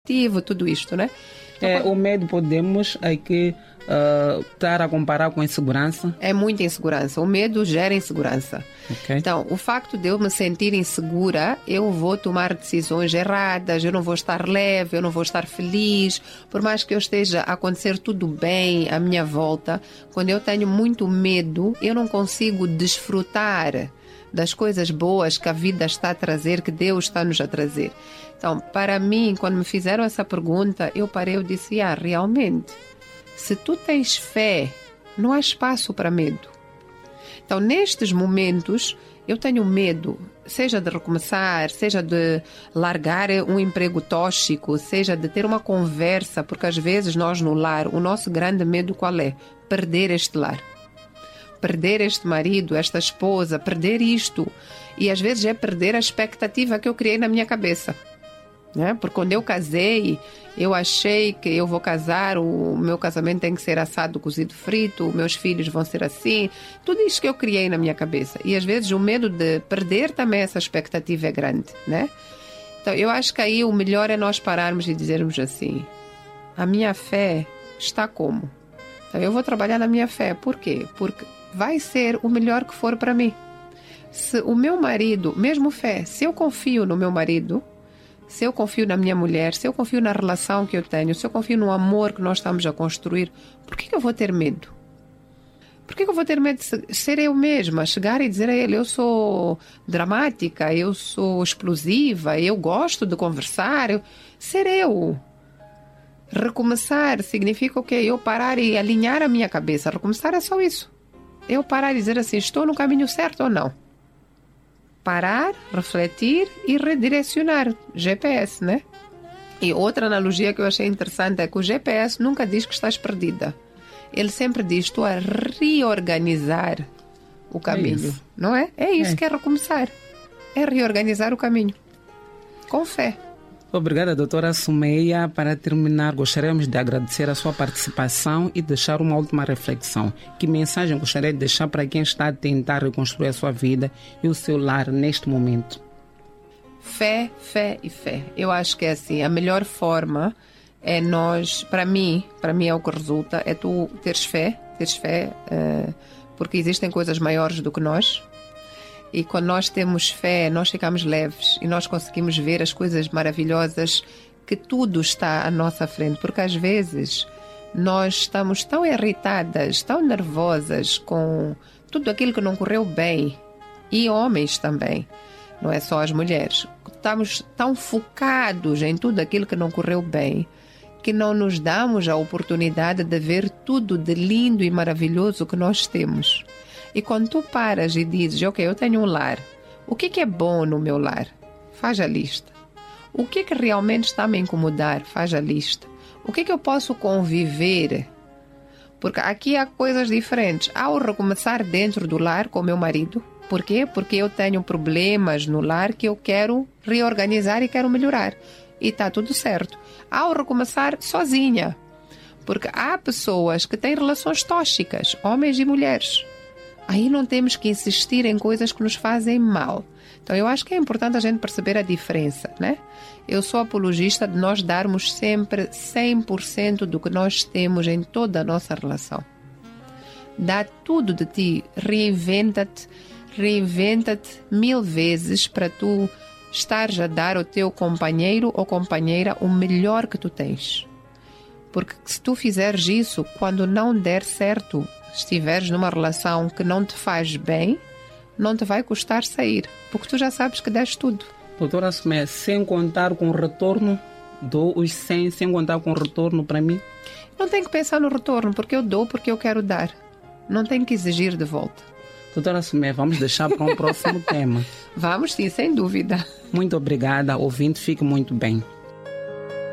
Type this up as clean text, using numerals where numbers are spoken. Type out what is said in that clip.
competitivo, tudo isto, né? O medo podemos aqui estar a comparar com a insegurança? É muita insegurança. O medo gera insegurança. Okay. Então, o facto de eu me sentir insegura, eu vou tomar decisões erradas, eu não vou estar leve, eu não vou estar feliz. Por mais que eu esteja a acontecer tudo bem à minha volta, quando eu tenho muito medo, eu não consigo desfrutar das coisas boas que a vida está a trazer, que Deus está nos a trazer. Então, para mim, quando me fizeram essa pergunta, eu parei e disse, realmente, se tu tens fé, não há espaço para medo. Então, nestes momentos, eu tenho medo, seja de recomeçar, seja de largar um emprego tóxico, seja de ter uma conversa, porque às vezes nós no lar, o nosso grande medo qual é? Perder este lar. Perder este marido, esta esposa, perder isto. E às vezes é perder a expectativa que eu criei na minha cabeça. Né? Porque quando eu casei, eu achei que eu vou casar, o meu casamento tem que ser assado, cozido, frito, meus filhos vão ser assim. Tudo isso que eu criei na minha cabeça. E às vezes o medo de perder também essa expectativa é grande. Né? Então eu acho que aí o melhor é nós pararmos e dizermos assim, a minha fé está como? Então eu vou trabalhar na minha fé. Por quê? Porque vai ser o melhor que for para mim. Se o meu marido, mesmo fé, se eu confio no meu marido, se eu confio na minha mulher, se eu confio na relação que eu tenho, se eu confio no amor que nós estamos a construir, por que eu vou ter medo? Por que eu vou ter medo de ser eu mesma, chegar e dizer a ele, eu sou dramática, eu sou explosiva, eu gosto de conversar, ser eu. Recomeçar significa o quê? Eu parar e alinhar a minha cabeça. Recomeçar é só isso. Eu parar e dizer assim, estou no caminho certo ou não? Parar, refletir e redirecionar. GPS, né? E outra analogia que eu achei interessante é que o GPS nunca diz que estás perdida. Ele sempre diz, estou a reorganizar o caminho. Não é? É isso que é recomeçar. É reorganizar o caminho. Com fé. Obrigada, doutora Sumeia. Para terminar, gostaríamos de agradecer a sua participação e deixar uma última reflexão. Que mensagem gostaria de deixar para quem está a tentar reconstruir a sua vida e o seu lar neste momento? Fé, fé e fé. Eu acho que é assim, a melhor forma é nós, para mim é o que resulta, é tu teres fé, porque existem coisas maiores do que nós. E quando nós temos fé, nós ficamos leves e nós conseguimos ver as coisas maravilhosas que tudo está à nossa frente. Porque às vezes nós estamos tão irritadas, tão nervosas com tudo aquilo que não correu bem. E homens também, não é só as mulheres. Estamos tão focados em tudo aquilo que não correu bem que não nos damos a oportunidade de ver tudo de lindo e maravilhoso que nós temos. E quando tu paras e dizes, ok, eu tenho um lar, o que é bom no meu lar? Faz a lista. O que realmente está a me incomodar? Faz a lista. O que eu posso conviver? Porque aqui há coisas diferentes. Há o recomeçar dentro do lar com o meu marido. Por quê? Porque eu tenho problemas no lar que eu quero reorganizar e quero melhorar. E está tudo certo. Há o recomeçar sozinha. Porque há pessoas que têm relações tóxicas, homens e mulheres. Aí não temos que insistir em coisas que nos fazem mal. Então eu acho que é importante a gente perceber a diferença, né? Eu sou apologista de nós darmos sempre 100% do que nós temos em toda a nossa relação. Dá tudo de ti, reinventa-te 1000 vezes para tu estares a dar ao teu companheiro ou companheira o melhor que tu tens. Porque se tu fizeres isso, quando não der certo, estiveres numa relação que não te faz bem, não te vai custar sair, porque tu já sabes que deste tudo. Doutora Sumeia, sem contar com o retorno, dou os 100, sem contar com o retorno para mim? Não tenho que pensar no retorno, porque eu dou porque eu quero dar. Não tenho que exigir de volta. Doutora Sumeia, vamos deixar para um próximo tema. Vamos sim, sem dúvida. Muito obrigada, ouvinte, fique muito bem.